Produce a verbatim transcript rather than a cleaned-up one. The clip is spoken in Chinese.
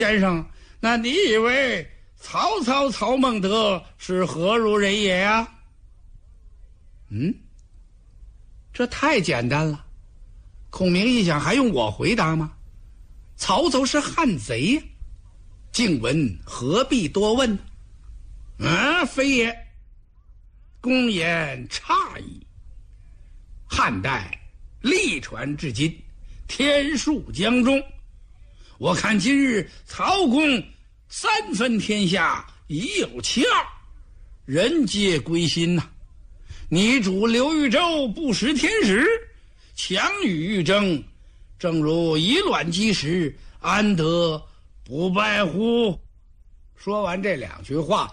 先生，那你以为曹操曹孟德是何如人也呀？嗯，这太简单了。孔明一想，还用我回答吗？曹操是汉贼呀，静闻何必多问呢？啊，非也，公言差矣。汉代历传至今，天数将终。我看今日曹公三分天下已有其二，人皆归心呐、啊。你主刘豫州不识天时，强与欲争，正如以卵击石，安得不败乎？说完这两句话，